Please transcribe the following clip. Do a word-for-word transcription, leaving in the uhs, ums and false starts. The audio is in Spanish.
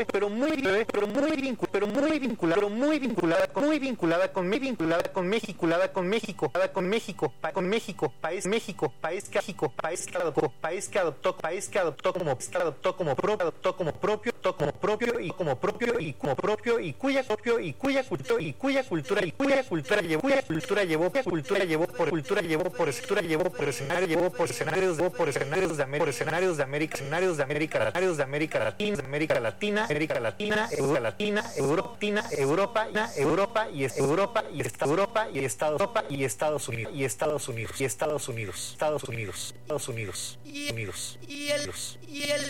pero muy, pero muy vinculada, pero muy vinculada, pero muy vinculada, con, muy vinculada con, muy vinculada con México, con México, con México, con México, país México, país que México, país que adoptó, país que adoptó, país que adoptó como, que adoptó como propio, adoptó como propio, como propio y como propio y como propio y cuya propio y cuya cultura y cuya cultura y cuya cultura llevó, cuya cultura llevó, cuya cultura llevó por cultura llevó por escritura llevó por escenario llevó por escenarios llevó por escenarios de América, por escenarios de América, escenarios de América, escenarios de América Latina, América Latina, América Latina, Europa Latina, Europa, Europa, Europa y Europa y Europa y Estados Europa y Estados Unidos y Estados Unidos y Estados Unidos, Estados Unidos, Estados Unidos, Unidos, y el y el